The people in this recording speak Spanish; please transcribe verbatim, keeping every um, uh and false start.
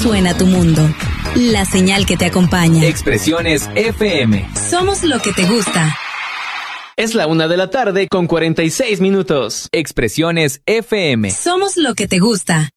suena tu mundo. La señal que te acompaña. Expresiones F M. Somos lo que te gusta. Es la una de la tarde con cuarenta y seis minutos. Expresiones F M. Somos lo que te gusta.